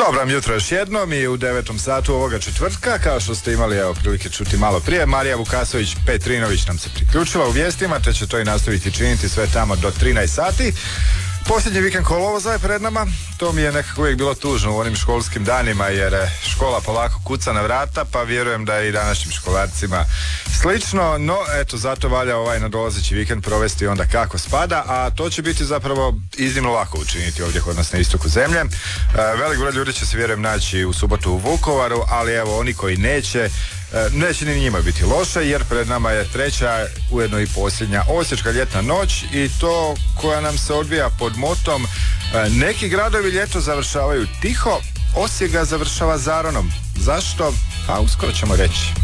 Dobro jutro još jednom i u 9. satu ovoga četvrtka, kao što ste imali prilike čuti malo prije, Marija Vukasović Petrinović nam se priključila u vijestima, te će to i nastaviti činiti sve tamo do 13 sati. Posljednji vikend kolovoza je pred nama, to mi je nekako uvijek bilo tužno u onim školskim danima jer škola polako kuca na vrata, pa vjerujem da je i današnjim školarcima slično, no eto zato valja ovaj nadolazeći vikend provesti onda kako spada, a to će biti zapravo iznimno lako učiniti ovdje kod nas na istoku zemlje. Velik broj ljudi će se vjerujem naći u subotu u Vukovaru, ali evo oni koji neće ni njima biti loše jer pred nama je treća, ujedno i posljednja osječka ljetna noć i to koja nam se odvija pod motom neki gradovi ljeto završavaju tiho, Osijek ga završava zaronom. Zašto? Pa uskoro ćemo reći.